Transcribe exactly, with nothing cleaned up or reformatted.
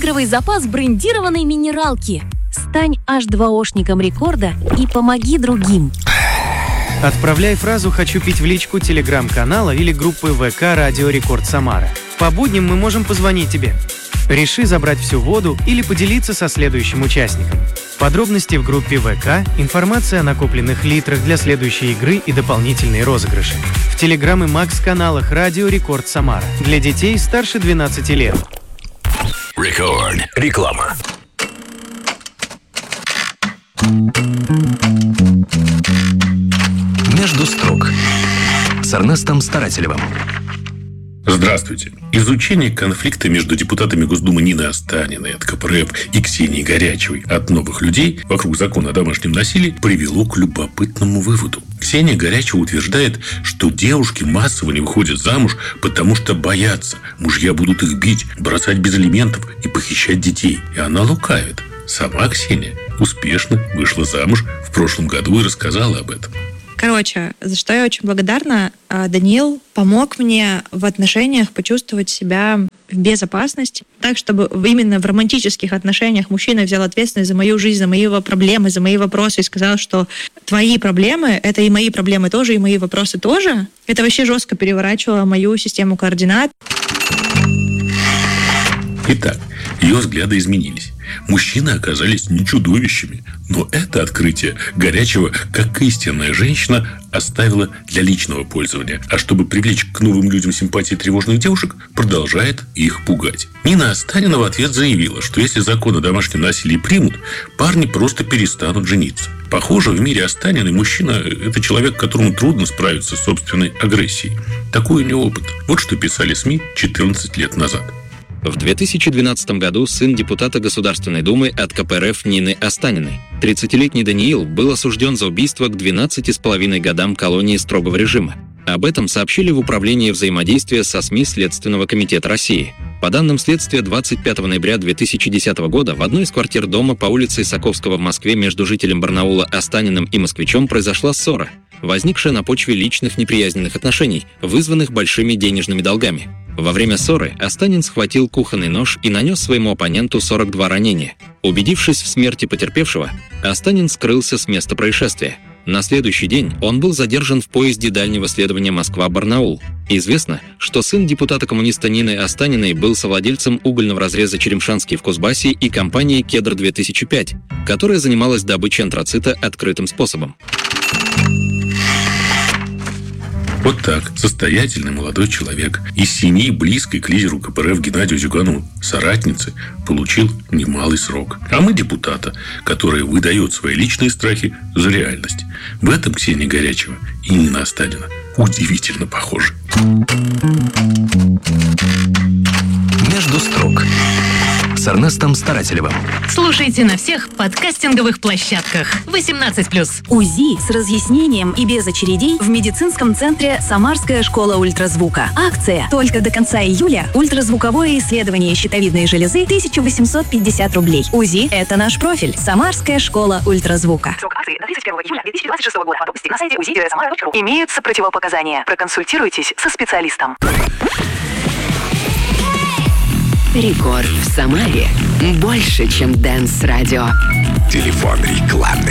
Выигрывай запас брендированной минералки. Стань эйч два о-шником рекорда и помоги другим. Отправляй фразу «Хочу пить» в личку телеграм-канала или группы ВК «Радио Рекорд Самара». По будням мы можем позвонить тебе. Реши забрать всю воду или поделиться со следующим участником. Подробности в группе ВК, информация о накопленных литрах для следующей игры и дополнительные розыгрыши. В Телеграм и Макс-каналах «Радио Рекорд Самара». Для детей старше двенадцати лет. Рекорд. Реклама. Между строк с Эрнестом Старателевым. Здравствуйте. Изучение конфликта между депутатами Госдумы Ниной Останиной от ка пэ эр эф и Ксенией Горячевой от «Новых людей» вокруг закона о домашнем насилии привело к любопытному выводу. Ксения Горячева утверждает, что девушки массово не выходят замуж, потому что боятся. Мужья будут их бить, бросать без алиментов и похищать детей. И она лукавит. Сама Ксения успешно вышла замуж в прошлом году и рассказала об этом. Короче, за что я очень благодарна, Даниил помог мне в отношениях почувствовать себя в безопасности, так, чтобы именно в романтических отношениях мужчина взял ответственность за мою жизнь, за мои проблемы, за мои вопросы и сказал, что твои проблемы — это и мои проблемы тоже, и мои вопросы тоже. Это вообще жестко переворачивало мою систему координат. Итак, ее взгляды изменились. Мужчины оказались не чудовищами. Но это открытие Горячева, как истинная женщина, оставила для личного пользования. А чтобы привлечь к новым людям симпатии тревожных девушек, продолжает их пугать. Нина Останина в ответ заявила, что если закон о домашнем насилии примут, парни просто перестанут жениться. Похоже, в мире Останиной мужчина – это человек, которому трудно справиться с собственной агрессией. Такой у него опыт. Вот что писали СМИ четырнадцать лет назад. В две тысячи двенадцатом году сын депутата Государственной Думы от ка пэ эр эф Нины Останиной. тридцатилетний Даниил был осужден за убийство к двенадцати с половиной годам колонии строгого режима. Об этом сообщили в Управлении взаимодействия со СМИ Следственного комитета России. По данным следствия, двадцать пятого ноября две тысячи десятого года в одной из квартир дома по улице Исаковского в Москве между жителем Барнаула Останиным и москвичом произошла ссора, возникшая на почве личных неприязненных отношений, вызванных большими денежными долгами. Во время ссоры Останин схватил кухонный нож и нанес своему оппоненту сорок два ранения. Убедившись в смерти потерпевшего, Останин скрылся с места происшествия. На следующий день он был задержан в поезде дальнего следования Москва-Барнаул. Известно, что сын депутата-коммуниста Нины Останиной был совладельцем угольного разреза Черемшанский в Кузбассе и компании «Кедр-две тысячи пять», которая занималась добычей антрацита открытым способом. Вот так состоятельный молодой человек из семьи, близкой к лидеру ка пэ эр эф Геннадию Зюганову, соратницы, получил немалый срок. А мы депутата, который выдает свои личные страхи за реальность. В этом Ксения Горячева и Нина Останина удивительно похожи. Между строк с Эрнестом Старателевым. Слушайте на всех подкастинговых площадках. восемнадцать плюс. УЗИ с разъяснением и без очередей в медицинском центре «Самарская школа ультразвука». Акция. Только до конца июля. Ультразвуковое исследование щитовидной железы тысяча восемьсот пятьдесят рублей. УЗИ – это наш профиль. Самарская школа ультразвука. Срок акции до тридцать первого июля две тысячи двадцать шестого года. Подробности на сайте узи самара точка ру. Имеются противопоказания. Проконсультируйтесь со специалистом. Рекорд в Самаре. Больше, чем Дэнс Радио. Телефон рекламный.